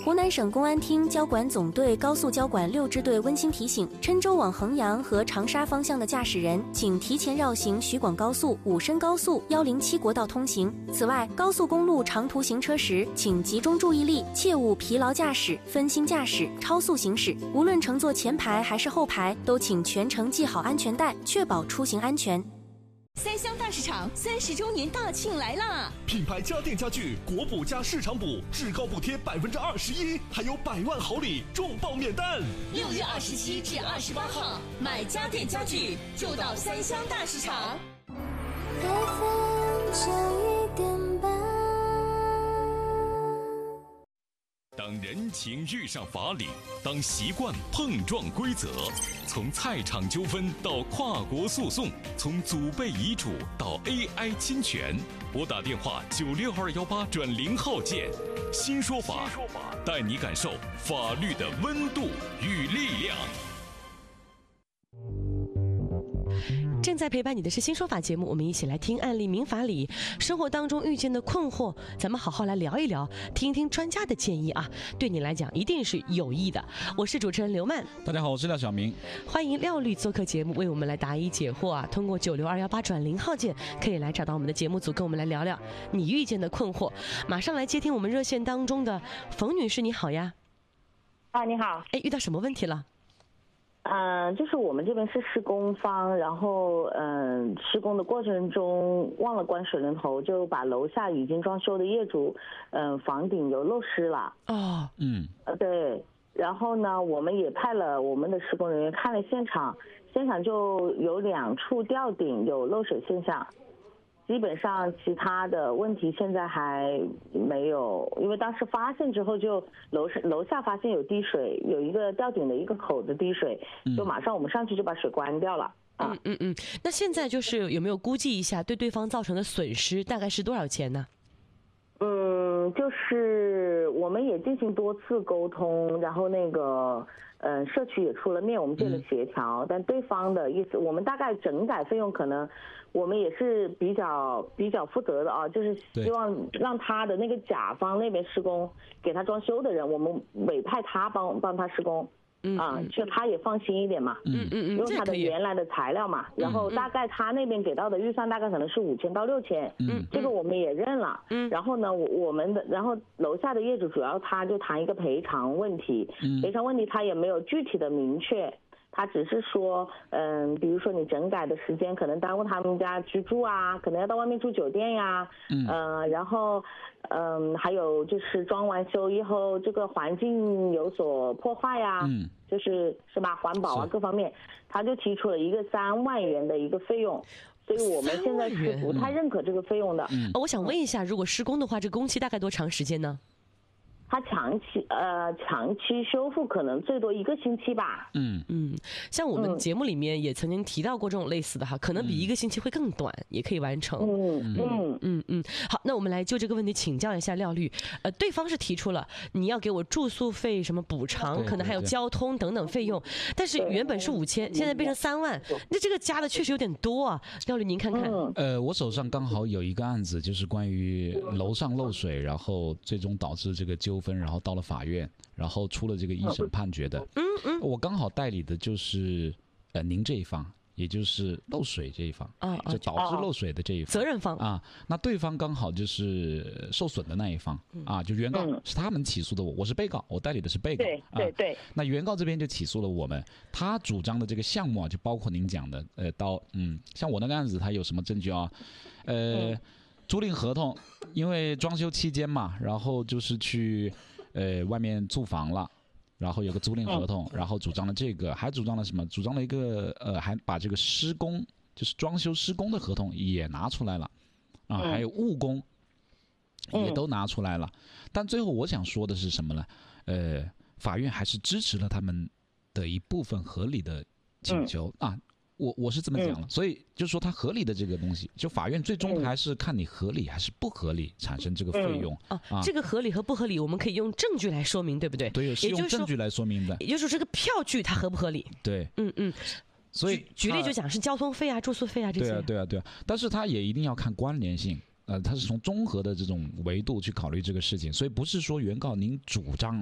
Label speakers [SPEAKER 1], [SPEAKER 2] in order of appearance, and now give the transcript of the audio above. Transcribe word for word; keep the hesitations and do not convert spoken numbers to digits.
[SPEAKER 1] 湖南省公安厅交管总队高速交管六支队温馨提醒：郴州往衡阳和长沙方向的驾驶人，请提前绕行徐广高速、武深高速、一零七国道通行。此外，高速公路长途行车时，请集中注意力，切勿疲劳驾驶、分心驾驶、超速行驶。无论乘坐前排还是后排，都请全程系好安全带，确保出行安全。
[SPEAKER 2] 三湘大市场三十周年大庆来啦！
[SPEAKER 3] 品牌家电家具国补加市场补，至高补贴百分之二十一，还有百万好礼，重磅免单。
[SPEAKER 2] 六月二十七至二十八号，买家电家具就到三湘大市场。
[SPEAKER 4] 当人情遇上法理，当习惯碰撞规则，从菜场纠纷到跨国诉讼，从祖辈遗嘱到 A I 侵权，拨打电话九六二幺八转零号键，新说法，带你感受法律的温度与力量。
[SPEAKER 5] 正在陪伴你的是新说法节目，我们一起来听案例民法里生活当中遇见的困惑，咱们好好来聊一聊，听听专家的建议啊，对你来讲一定是有益的。我是主持人刘曼，
[SPEAKER 6] 大家好，我是廖晓明，
[SPEAKER 5] 欢迎廖律做客节目，为我们来答疑解惑啊。通过九六二幺八转零号键可以来找到我们的节目组，跟我们来聊聊你遇见的困惑。马上来接听我们热线当中的冯女士，你好呀。
[SPEAKER 7] 啊，你好。
[SPEAKER 5] 哎，遇到什么问题了？
[SPEAKER 7] 嗯、呃，就是我们这边是施工方，然后嗯、呃，施工的过程中忘了关水龙头，就把楼下已经装修的业主，嗯、呃，房顶有漏湿了。
[SPEAKER 5] 哦，
[SPEAKER 6] 嗯，
[SPEAKER 7] 呃，对。然后呢，我们也派了我们的施工人员看了现场，现场就有两处吊顶有漏水现象。基本上其他的问题现在还没有，因为当时发现之后就楼上楼下发现有滴水，有一个吊顶的一个口子滴水，就马上我们上去就把水关掉了。
[SPEAKER 5] 嗯嗯嗯，那现在就是有没有估计一下对对方造成的损失大概是多少钱呢？
[SPEAKER 7] 嗯，就是我们也进行多次沟通，然后那个嗯，社区也出了面，我们见了协调，嗯、但对方的意思，我们大概整改费用可能我们也是比较比较负责的啊，就是希望让他的那个甲方那边施工给他装修的人，我们委派他帮帮他施工。嗯啊，就他也放心一点嘛，
[SPEAKER 5] 嗯嗯嗯，
[SPEAKER 7] 用他的原来的材料嘛，然后大概他那边给到的预算大概可能是五千到六千，嗯，这个我们也认了，嗯，然后呢，我我们的然后楼下的业主主要他就谈一个赔偿问题，嗯，赔偿问题他也没有具体的明确。他只是说，嗯，比如说你整改的时间可能耽误他们家居住啊，可能要到外面住酒店呀，嗯，呃，然后，嗯，还有就是装完修以后这个环境有所破坏呀，嗯，就是是吧，环保啊各方面，他就提出了一个三万元的一个费用。所以我们现在是不太认可这个费用的。
[SPEAKER 5] 嗯，我想问一下，如果施工的话，这工期大概多长时间呢？
[SPEAKER 7] 它长期呃长期修复可能最多一个星期吧。
[SPEAKER 5] 嗯嗯，像我们节目里面也曾经提到过这种类似的哈，可能比一个星期会更短，嗯、也可以完成。
[SPEAKER 7] 嗯嗯
[SPEAKER 5] 嗯嗯。好，那我们来就这个问题请教一下廖律。呃，对方是提出了你要给我住宿费什么补偿，可能还有交通等等费用，但是原本是五千，现在变成三万，那这个加的确实有点多啊。廖律您看看。
[SPEAKER 6] 呃，我手上刚好有一个案子，就是关于楼上漏水，然后最终导致这个纠纷。然后到了法院，然后出了这个一审判决的。嗯嗯，我刚好代理的就是呃您这一方，也就是漏水这一方，啊，就导致漏水的这一方，
[SPEAKER 5] 责任方
[SPEAKER 6] 啊。那对方刚好就是受损的那一方啊，就原告是他们起诉的我，我是被告，我代理的是被告。
[SPEAKER 7] 对对对。
[SPEAKER 6] 那原告这边就起诉了我们，他主张的这个项目啊，就包括您讲的，呃，到嗯，像我那个案子，他有什么证据啊？呃。租赁合同，因为装修期间嘛，然后就是去呃外面租房了，然后有个租赁合同，然后主张了这个，还主张了什么？主张了一个呃，还把这个施工，就是装修施工的合同也拿出来了，啊，还有误工也都拿出来了。但最后我想说的是什么呢？呃，法院还是支持了他们的一部分合理的请求啊。我我是这么讲了，嗯、所以就是说它合理的这个东西，就法院最终还是看你合理还是不合理产生这个费用。
[SPEAKER 5] 嗯、啊，这个合理和不合理，我们可以用证据来说明，对不对？
[SPEAKER 6] 对，是用证据来说明的。
[SPEAKER 5] 也就是说，这个票据它合不合理？
[SPEAKER 6] 对，
[SPEAKER 5] 嗯嗯。
[SPEAKER 6] 所以
[SPEAKER 5] 举例就讲是交通费啊、住宿费啊这些。
[SPEAKER 6] 对啊，对啊，对啊。但是它也一定要看关联性。呃，它是从综合的这种维度去考虑这个事情，所以不是说原告您主张